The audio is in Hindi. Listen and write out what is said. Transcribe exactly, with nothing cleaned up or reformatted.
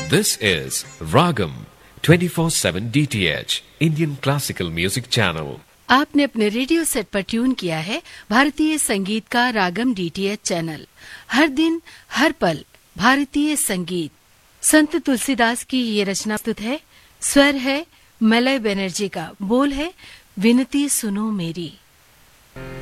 This is Ragam twenty-four seven D T H Indian Classical Music Channel. आपने अपने रेडियो सेट पर ट्यून किया है भारतीय संगीत का रागम डीटीएच चैनल। हर दिन हर पल भारतीय संगीत। संत तुलसीदास की ये रचना प्रस्तुत है। स्वर है मलय बनर्जी का, बोल है विनती सुनो मेरी।